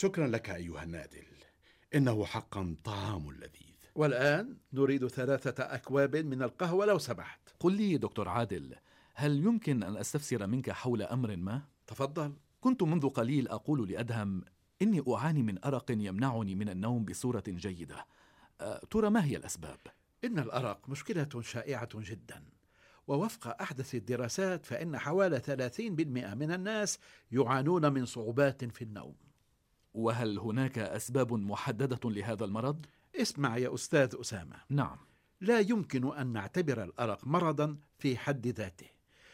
شكرا لك أيها النادل، إنه حقا طعام لذيذ. والآن نريد 3 أكواب من القهوة لو سمحت. قل لي دكتور عادل، هل يمكن أن أستفسر منك حول أمر ما؟ تفضل. كنت منذ قليل أقول لأدهم إني أعاني من أرق يمنعني من النوم بصورة جيدة. ترى ما هي الأسباب؟ إن الأرق مشكلة شائعة جدا، ووفق أحدث الدراسات فإن حوالي 30% من الناس يعانون من صعوبات في النوم. وهل هناك أسباب محددة لهذا المرض؟ اسمع يا أستاذ أسامة. نعم. لا يمكن أن نعتبر الأرق مرضا في حد ذاته،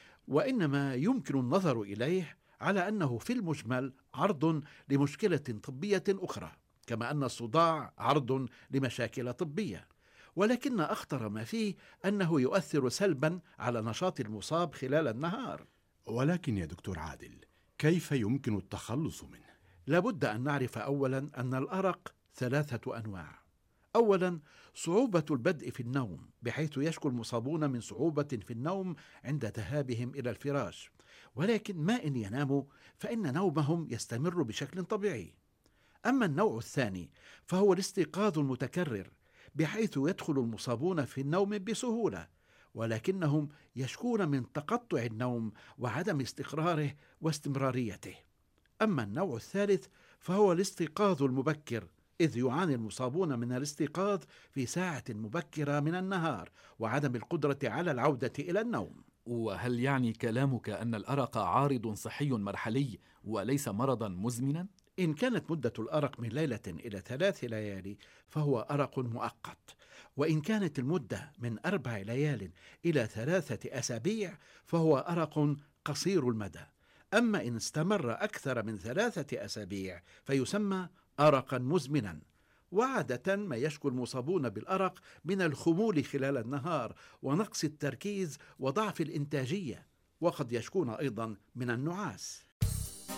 وإنما يمكن النظر إليه على أنه في المجمل عرض لمشكلة طبية أخرى، كما أن الصداع عرض لمشاكل طبية، ولكن أخطر ما فيه أنه يؤثر سلبا على نشاط المصاب خلال النهار. ولكن يا دكتور عادل، كيف يمكن التخلص منه؟ لابد أن نعرف أولا أن الأرق 3 أنواع. أولا، صعوبة البدء في النوم، بحيث يشكو المصابون من صعوبة في النوم عند ذهابهم إلى الفراش، ولكن ما إن يناموا فإن نومهم يستمر بشكل طبيعي. أما النوع الثاني فهو الاستيقاظ المتكرر، بحيث يدخل المصابون في النوم بسهولة، ولكنهم يشكون من تقطع النوم وعدم استقراره واستمراريته. أما النوع الثالث فهو الاستيقاظ المبكر، إذ يعاني المصابون من الاستيقاظ في ساعة مبكرة من النهار وعدم القدرة على العودة إلى النوم. وهل يعني كلامك أن الأرق عارض صحي مرحلي وليس مرضا مزمنا؟ إن كانت مدة الأرق من ليلة إلى 3 ليالي فهو أرق مؤقت، وإن كانت المدة من 4 ليال إلى 3 أسابيع فهو أرق قصير المدى. أما إن استمر أكثر من 3 أسابيع فيسمى أرقا مزمنا. وعادة ما يشكو المصابون بالأرق من الخمول خلال النهار ونقص التركيز وضعف الإنتاجية، وقد يشكون أيضا من النعاس.